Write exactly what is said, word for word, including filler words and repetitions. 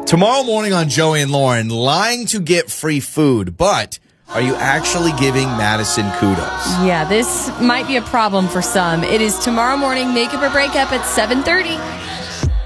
Tomorrow morning on Joey and Lauren, lying to get free food, but are you actually giving Madison kudos? Yeah, this might be a problem for some. It is tomorrow morning, Makeup or Breakup at seven thirty.